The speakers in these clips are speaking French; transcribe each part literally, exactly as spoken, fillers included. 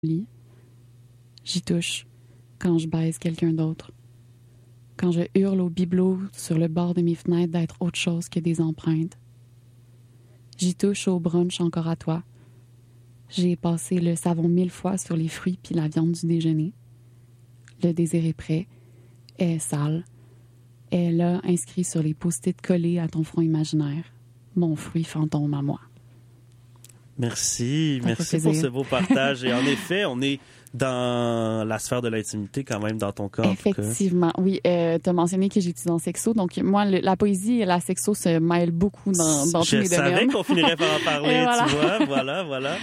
lit. J'y touche quand je baise quelqu'un d'autre. Quand je hurle au bibelot sur le bord de mes fenêtres d'être autre chose que des empreintes. J'y touche au brunch encore à toi. J'ai passé le savon mille fois sur les fruits puis la viande du déjeuner. Le désir est prêt, est sale, est là inscrit sur les post-it collés à ton front imaginaire. Mon fruit fantôme à moi. Merci, Ça merci pour ce beau partage. Et en effet, on est dans la sphère de l'intimité quand même dans ton cas. Effectivement, oui. Euh, tu as mentionné que j'étudie en sexo. Donc, moi, le, la poésie et la sexo se mêlent beaucoup dans, dans tous les domaines. Je savais qu'on finirait par en parler, voilà. Tu vois. Voilà, voilà.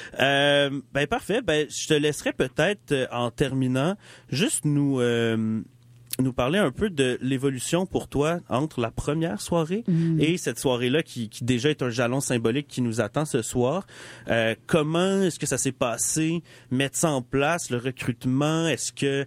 Euh, ben parfait. Ben, je te laisserai peut-être, euh, en terminant, juste nous... Euh, nous parler un peu de l'évolution pour toi entre la première soirée mmh. et cette soirée-là qui, qui déjà est un jalon symbolique qui nous attend ce soir. Euh, comment est-ce que ça s'est passé? Mettre ça en place, le recrutement, est-ce que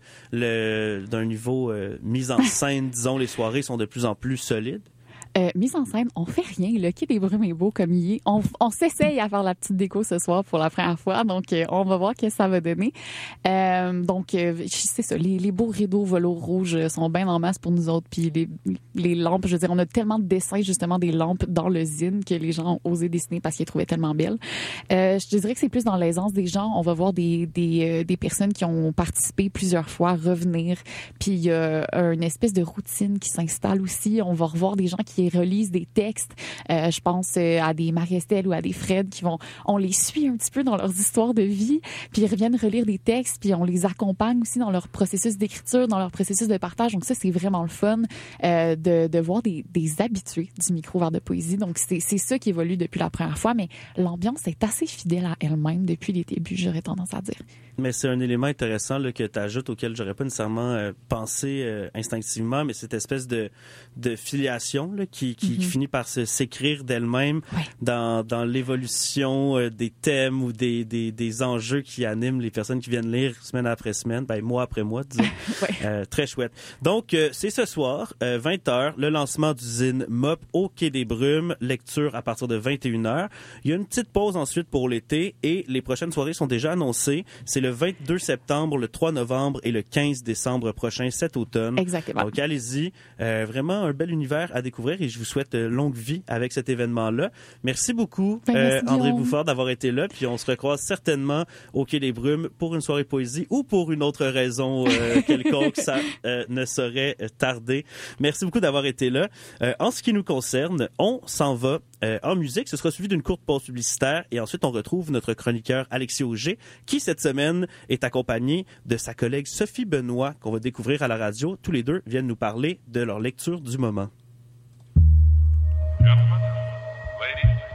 le, d'un niveau euh, mise en scène, disons, les soirées sont de plus en plus solides? Euh, mise en scène, on fait rien. Le Quai des Brumes est beau comme il est. On, on s'essaye à faire la petite déco ce soir pour la première fois. Donc, euh, on va voir ce que ça va donner. Euh, donc, euh, c'est ça. Les, les beaux rideaux velours rouges sont bien en masse pour nous autres. Puis les, les lampes, je veux dire, on a tellement de dessins, justement, des lampes dans le zine que les gens ont osé dessiner parce qu'ils les trouvaient tellement belles. Euh, je te dirais que c'est plus dans l'aisance des gens. On va voir des, des, euh, des personnes qui ont participé plusieurs fois revenir. Puis, il y a une espèce de routine qui s'installe aussi. On va revoir des gens qui relisent des textes. Euh, je pense euh, à des Marie-Estelle ou à des Fred qui vont... On les suit un petit peu dans leurs histoires de vie, puis ils reviennent relire des textes, puis on les accompagne aussi dans leur processus d'écriture, dans leur processus de partage. Donc ça, c'est vraiment le fun euh, de, de voir des, des habitués du micro-verre de poésie. Donc c'est, c'est ça qui évolue depuis la première fois, mais l'ambiance est assez fidèle à elle-même depuis les débuts, j'aurais tendance à dire. Mais c'est un élément intéressant là, que tu ajoutes auquel j'aurais pas nécessairement euh, pensé euh, instinctivement, mais cette espèce de, de filiation là, qui, qui, mm-hmm. qui finit par se, s'écrire d'elle-même ouais. dans, dans l'évolution euh, des thèmes ou des, des, des enjeux qui animent les personnes qui viennent lire semaine après semaine, ben, mois après mois, disons. ouais. euh, très chouette. Donc, euh, c'est ce soir, euh, vingt heures, le lancement du zine M O P au Quai des Brumes, lecture à partir de vingt et une heures. Il y a une petite pause ensuite pour l'été et les prochaines soirées sont déjà annoncées. C'est le vingt-deux septembre, le trois novembre et le quinze décembre prochain, cet automne. Exactement. Donc, allez-y. Euh, vraiment un bel univers à découvrir et je vous souhaite euh, longue vie avec cet événement-là. Merci beaucoup, ben, merci, euh, André Bouffard, d'avoir été là. Puis on se recroise certainement au Quai des Brumes pour une soirée poésie ou pour une autre raison euh, quelconque. Ça euh, ne saurait tarder. Merci beaucoup d'avoir été là. Euh, en ce qui nous concerne, on s'en va Euh, en musique. Ce sera suivi d'une courte pause publicitaire et ensuite on retrouve notre chroniqueur Alexis Auger qui cette semaine est accompagné de sa collègue Sophie Benoît qu'on va découvrir à la radio. Tous les deux viennent nous parler de leur lecture du moment. Gentlemen.